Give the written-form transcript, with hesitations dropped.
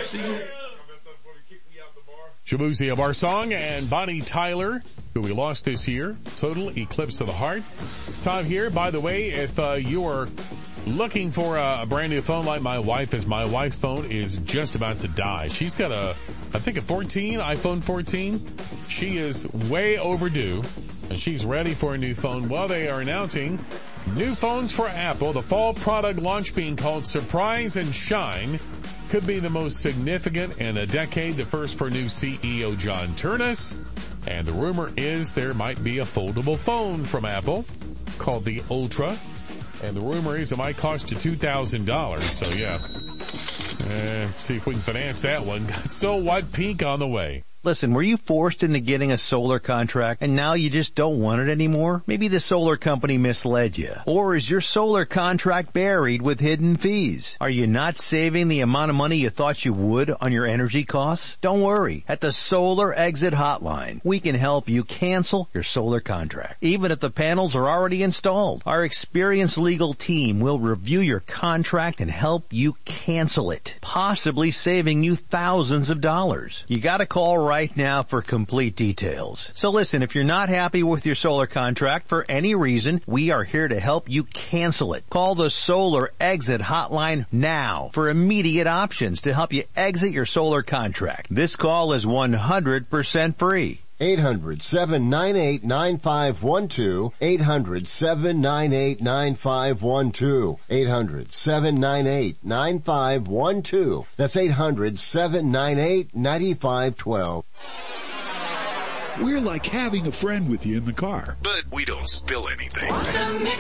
Shabuzi of our song and Bonnie Tyler, who we lost this year. Total Eclipse of the Heart. It's time here. By the way, if you are looking for a brand new phone like my wife is, my wife's phone is just about to die. She's got iPhone 14. She is way overdue, and she's ready for a new phone. Well, they are announcing new phones for Apple. The fall product launch being called Surprise and Shine could be the most significant in a decade. The first for new CEO John Ternus. And the rumor is there might be a foldable phone from Apple called the Ultra. And the rumor is it might cost you $2,000. So yeah, see if we can finance that one. So what? Pink on the way. Listen, were you forced into getting a solar contract and now you just don't want it anymore? Maybe the solar company misled you. Or is your solar contract buried with hidden fees? Are you not saving the amount of money you thought you would on your energy costs? Don't worry. At the Solar Exit Hotline, we can help you cancel your solar contract, even if the panels are already installed. Our experienced legal team will review your contract and help you cancel it, possibly saving you thousands of dollars. You gotta call right now for complete details. So listen, if you're not happy with your solar contract for any reason, we are here to help you cancel it. Call the Solar Exit Hotline now for immediate options to help you exit your solar contract. This call is 100% free. 800-798-9512. 800-798-9512. 800-798-9512. That's 800-798-9512. We're like having a friend with you in the car, but we don't spill anything.